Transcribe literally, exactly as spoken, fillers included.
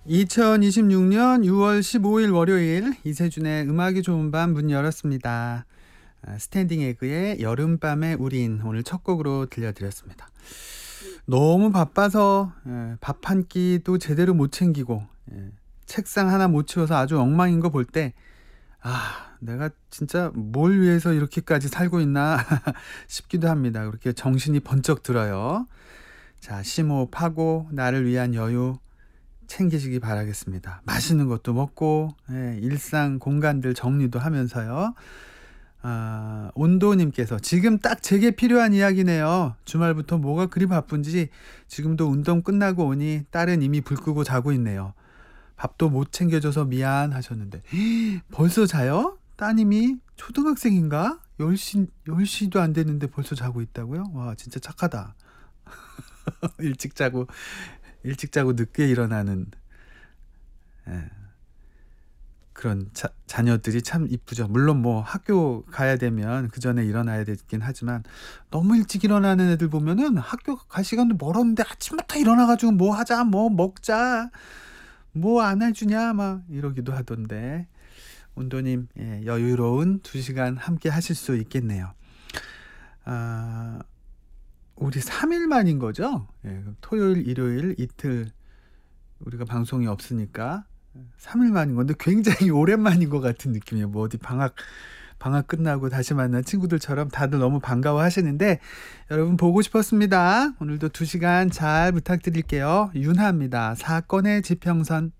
이천이십육 년 유월 십오일 월요일 이세준의 음악이 좋은 밤 문 열었습니다. 아, 스탠딩 에그의 여름밤의 우린 오늘 첫 곡으로 들려드렸습니다. 너무 바빠서 밥 한 끼도 제대로 못 챙기고 예, 책상 하나 못 치워서 아주 엉망인 거 볼 때 아, 내가 진짜 뭘 위해서 이렇게까지 살고 있나 싶기도 합니다. 그렇게 정신이 번쩍 들어요. 자, 심호흡하고 나를 위한 여유 챙기시기 바라겠습니다. 맛있는 것도 먹고 예, 일상 공간들 정리도 하면서요. 아, 온도님께서 지금 딱 제게 필요한 이야기네요. 주말부터 뭐가 그리 바쁜지 지금도 운동 끝나고 오니 딸은 이미 불 끄고 자고 있네요. 밥도 못 챙겨줘서 미안 하셨는데 벌써 자요? 따님이 초등학생인가? 열 시, 열 시도 안 됐는데 벌써 자고 있다고요? 와, 진짜 착하다. 일찍 자고 일찍 자고 늦게 일어나는 예, 그런 자, 자녀들이 참 이쁘죠. 물론 뭐 학교 가야 되면 그 전에 일어나야 되긴 하지만 너무 일찍 일어나는 애들 보면은 학교 갈 시간도 멀었는데 아침부터 일어나가지고 뭐 하자, 뭐 먹자, 뭐 안 해주냐 막 이러기도 하던데 온도님 예, 여유로운 두 시간 함께 하실 수 있겠네요. 아, 우리 삼 일 만인 거죠? 예, 토요일, 일요일 이틀 우리가 방송이 없으니까 삼 일 만인 건데 굉장히 오랜만인 것 같은 느낌이에요. 뭐 어디 방학 방학 끝나고 다시 만난 친구들처럼 다들 너무 반가워 하시는데 여러분 보고 싶었습니다. 오늘도 두 시간 잘 부탁드릴게요. 윤하입니다. 사건의 지평선.